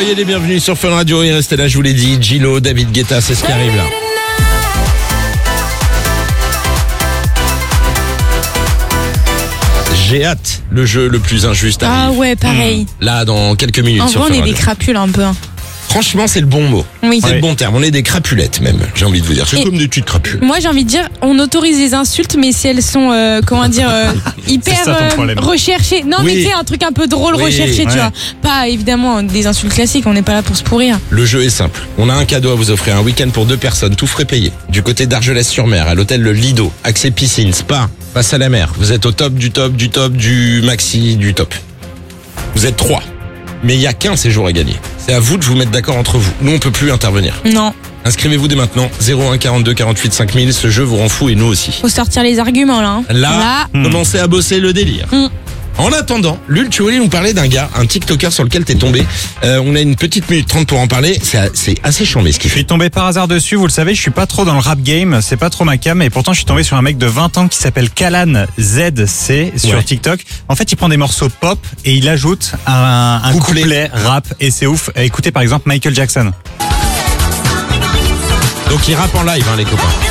Soyez les bienvenus sur Fun Radio et restez là, je vous l'ai dit. Gilo, David Guetta, c'est ce qui arrive là. J'ai hâte, le jeu le plus injuste arrive. Ah ouais, pareil. Là, dans quelques minutes En sur vrai, on Fun est des Radio. crapules un peu. Franchement, c'est le bon mot. Oui. C'est le bon terme. On est des crapulettes même, j'ai envie de vous dire. C'est Et- comme des petites crapules. Moi, j'ai envie de dire, on autorise les insultes, mais si elles sont, hyper C'est ça ton problème. recherchées. Non, Oui. mais tu sais, un truc un peu drôle, Oui, recherché, tu ouais. vois. Pas évidemment des insultes classiques, on n'est pas là pour se pourrir. Le jeu est simple. On a un cadeau à vous offrir, un week-end pour 2 personnes, tout frais payé. Du côté d'Argelès-sur-Mer, à l'hôtel Le Lido, accès piscine, spa, face à la mer. Vous êtes au top du top du top du maxi du top. Vous êtes 3. Mais il y a qu'un séjour à gagner. C'est à vous de vous mettre d'accord entre vous. Nous, on peut plus intervenir. Non, Inscrivez-vous dès maintenant. 01 42 48 5000. Ce jeu vous rend fou et nous aussi. faut sortir les arguments là. Hein. Là, commencez à bosser le délire. Mm. En attendant, Lul, tu voulais nous parler d'un gars, un TikToker sur lequel t'es tombé. On a une petite minute 30 pour en parler. C'est assez chambé ce qu'il Je fait. suis tombé par hasard dessus, vous le savez, je suis pas trop dans le rap game, c'est pas trop ma cam, et pourtant je suis tombé sur un mec de 20 ans qui s'appelle Kalan ZC sur Ouais. TikTok. En fait, il prend des morceaux pop et il ajoute un couplet rap, et c'est ouf. Écoutez par exemple Michael Jackson. Donc il rappe en live, hein, les copains.